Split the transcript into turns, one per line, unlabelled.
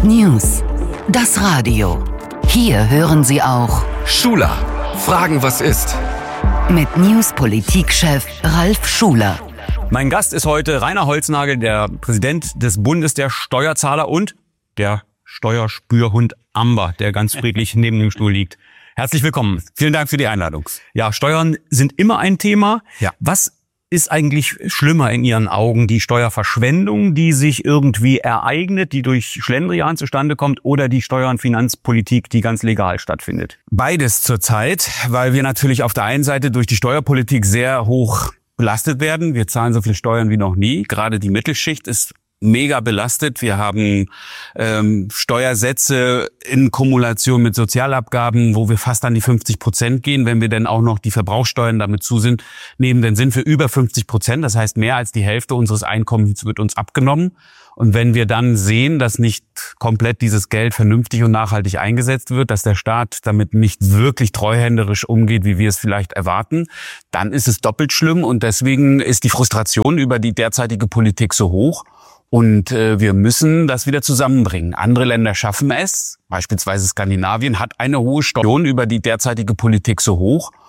News, das Radio. Hier hören Sie auch
Schuler, fragen, was ist?
Mit News-Politikchef Ralf Schuler.
Mein Gast ist heute Rainer Holznagel, der Präsident des Bundes der Steuerzahler und der Steuerspürhund Amber, der ganz friedlich neben dem Stuhl liegt. Herzlich willkommen.
Vielen Dank für die Einladung.
Ja, Steuern sind immer ein Thema.
Ja.
Was ist eigentlich schlimmer in Ihren Augen? Die Steuerverschwendung, die sich irgendwie ereignet, die durch Schlendrian zustande kommt, oder die Steuer- und Finanzpolitik, die ganz legal stattfindet?
Beides zurzeit, weil wir natürlich auf der einen Seite durch die Steuerpolitik sehr hoch belastet werden. Wir zahlen so viel Steuern wie noch nie. Gerade die Mittelschicht ist mega belastet. Wir haben Steuersätze in Kumulation mit Sozialabgaben, wo wir fast an die 50% gehen. Wenn wir denn auch noch die Verbrauchssteuern damit nehmen, dann sind wir über 50%. Das heißt, mehr als die Hälfte unseres Einkommens wird uns abgenommen. Und wenn wir dann sehen, dass nicht komplett dieses Geld vernünftig und nachhaltig eingesetzt wird, dass der Staat damit nicht wirklich treuhänderisch umgeht, wie wir es vielleicht erwarten, dann ist es doppelt schlimm. Und deswegen ist die Frustration über die derzeitige Politik so hoch. Und wir müssen das wieder zusammenbringen. Andere Länder schaffen es. Beispielsweise Skandinavien hat eine hohe Steuer über die derzeitige Politik so hoch.